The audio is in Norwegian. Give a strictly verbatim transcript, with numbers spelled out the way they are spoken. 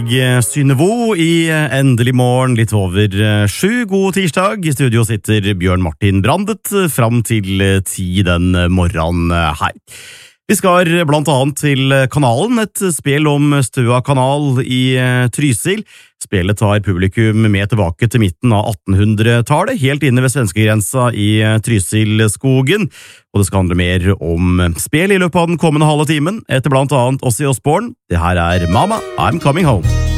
Synnøvo i endelig morgen, litt over sju. God tirsdag. I studio sitter Bjørn Martin Brandet fram til ti den morgenen her. Vi skal blant annet til Kanalen, et spil om Støa kanal i Trysil. Spillet tar publikum med tilbake til midten av attenhundretallet, helt inne ved svenskegrensa i Trysilskogen. Og det skal handle mer om spill i løpet av den kommende halve timen, etter blant annet Ozzy Osbourne. Det her er Mama, I'm Coming Home.